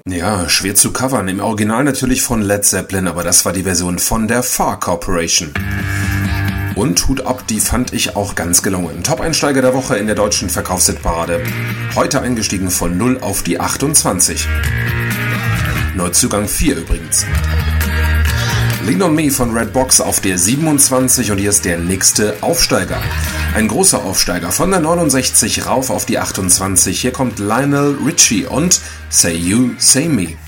Ja, schwer zu covern. Im Original natürlich von Led Zeppelin, aber das war die Version von der Far Corporation. Und Hut ab, die fand ich auch ganz gelungen. Top-Einsteiger der Woche in der deutschen Verkaufshitparade. Heute eingestiegen von 0 auf die 28. Neuzugang 4 übrigens. Lean on Me von Redbox auf der 27 und hier ist der nächste Aufsteiger. Ein großer Aufsteiger von der 69 rauf auf die 28. Hier kommt Lionel Richie und Say You, Say Me.